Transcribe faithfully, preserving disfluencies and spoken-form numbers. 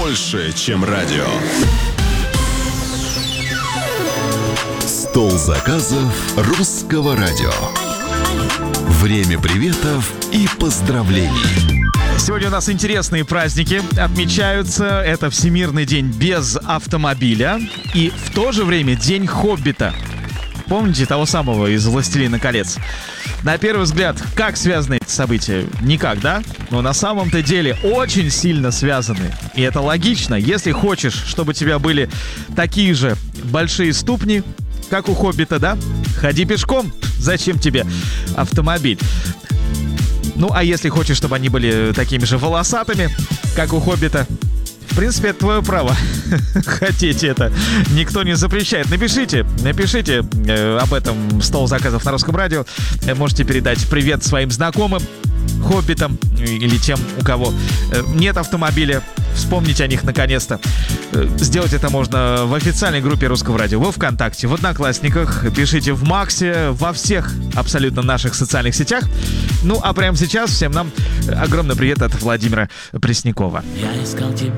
больше, чем радио. Стол заказов Русского радио. Время приветов и поздравлений. Сегодня у нас интересные праздники отмечаются. Это Всемирный день без автомобиля и в то же время День Хоббита. Помните того самого из «Властелина колец»? На первый взгляд, как связаны эти события? Никак, да? Но на самом-то деле очень сильно связаны. И это логично. Если хочешь, чтобы у тебя были такие же большие ступни, как у Хоббита, да? Ходи пешком. Зачем тебе автомобиль? Ну, а если хочешь, чтобы они были такими же волосатыми, как у Хоббита, в принципе, это твое право. Хотите это. Никто не запрещает. Напишите, напишите э, об этом в стол заказов на Русском радио. Э, можете передать привет своим знакомым, хоббитам или тем, у кого э, нет автомобиля. Вспомнить о них наконец-то. Э, сделать это можно в официальной группе Русского радио, во ВКонтакте, в Одноклассниках. Пишите в Максе, во всех абсолютно наших социальных сетях. Ну, а прямо сейчас всем нам огромный привет от Владимира Преснякова. Я искал тебя